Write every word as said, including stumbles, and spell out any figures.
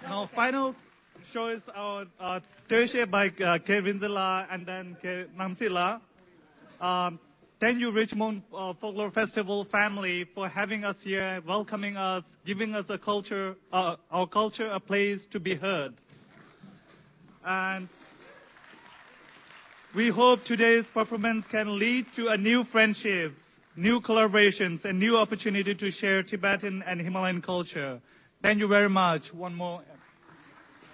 Now, final show is our uh, Tertiary by uh, K. Vinsila and then K. Namsila. Um, thank you, Richmond uh, Folklore Festival family, for having us here, welcoming us, giving us a culture, uh, our culture, a place to be heard. And we hope today's performance can lead to a new friendships, new collaborations, and new opportunity to share Tibetan and Himalayan culture. Thank you very much. One more.